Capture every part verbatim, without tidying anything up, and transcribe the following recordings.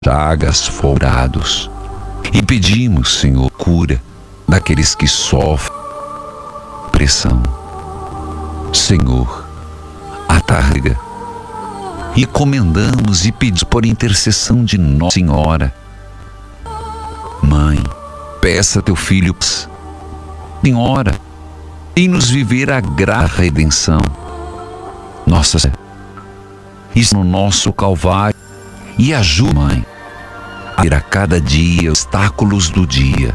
chagas folgados. E pedimos, Senhor, cura daqueles que sofrem pressão. Senhor, atarga. E encomendamos e pedimos por intercessão de Nossa Senhora. Mãe, peça a teu filho, Senhora, em nos viver a graça da redenção. Nossa Senhora, isso no nosso Calvário, e ajuda, Mãe, a ir a cada dia os obstáculos do dia.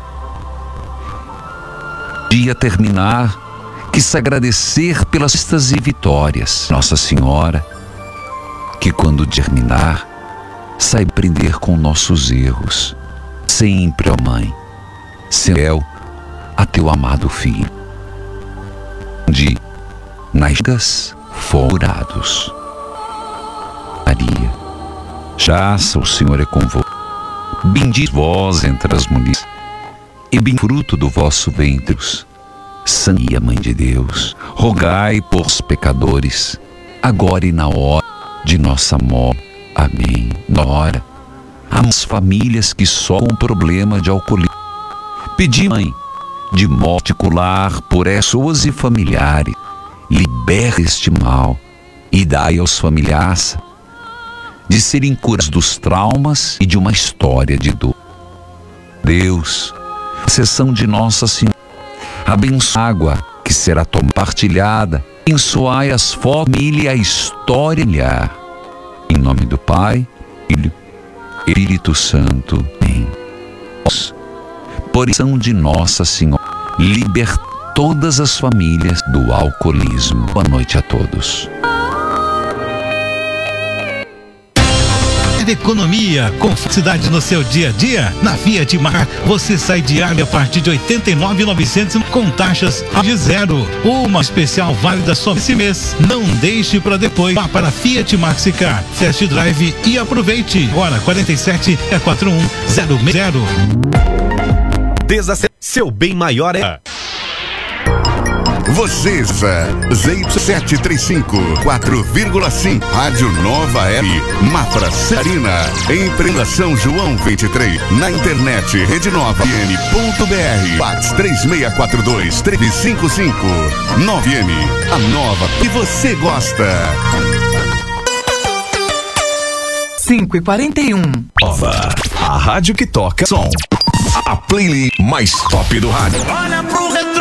Dia terminar, que se agradecer pelas festas e vitórias. Nossa Senhora, que quando terminar, saiba aprender com nossos erros. Sempre, ó Mãe, fiel a teu amado Filho. De nas folgados. Maria, graça o Senhor é convosco. Bendita vós entre as mulheres, e bendito fruto do vosso ventre. Santa Mãe de Deus, rogai por os pecadores, agora e na hora de nossa morte. Amém. Na hora, as famílias que sofrem com problema de alcoolismo, pedi, Mãe, de morte particular por pessoas e familiares, libera este mal e dai aos familiares de serem curados dos traumas e de uma história de dor. Deus, sessão de Nossa Senhora, abençoa a água que será compartilhada, abençoai as famílias e a história. Em nome do Pai, Filho e Espírito Santo. Amém. Por ação de Nossa Senhora, liberta todas as famílias do alcoolismo. Boa noite a todos. Economia, com facilidade no seu dia a dia. Na Fiat Mar, você sai diário a partir de oitenta e nove mil e novecentos com taxas de zero. Uma especial válida só esse mês. Não deixe para depois. Vá para Fiat Maxicar, Test Drive e aproveite. Hora quarenta e sete é quatro um zero zero. Desace... Seu bem maior é... Você, Z Y sete três cinco, quatro vírgula cinco, Rádio Nova F, Mafra Sarina, Empreendação João vinte e três, na internet rede nova m ponto b r, Pax três seis quatro dois, três cinco cinco, nove M, a nova que você gosta. cinco e quarenta e um. Nova, a rádio que toca som. A playlist mais top do rádio. Olha pro